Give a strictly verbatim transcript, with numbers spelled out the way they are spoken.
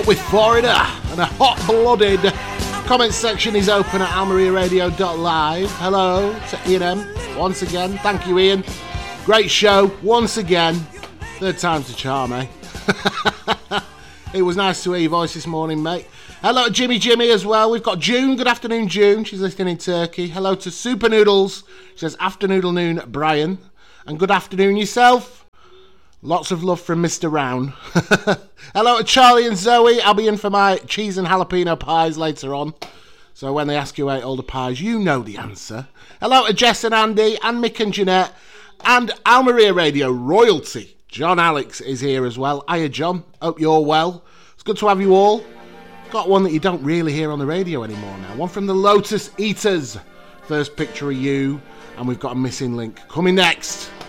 with Florida and a hot-blooded comment section is open at almaria radio dot live. Hello to Ian M once again. Thank you, Ian. Great show once again. Third time's the charm, eh? It was nice to hear your voice this morning, mate. Hello to Jimmy Jimmy as well. We've got June. Good afternoon, June. She's listening in Turkey. Hello to Super Noodles. She says, afternoodle noon, Brian. And good afternoon yourself. Lots of love from Mister Round. Hello to Charlie and Zoe. I'll be in for my cheese and jalapeno pies later on. So when they ask you about all the pies, you know the answer. Hello to Jess and Andy and Mick and Jeanette. And Almaria Radio royalty. John Alex is here as well. Hiya, John. Hope you're well. It's good to have you all. Got one that you don't really hear on the radio anymore now. One from the Lotus Eaters. First picture of you. And we've got a missing link coming next.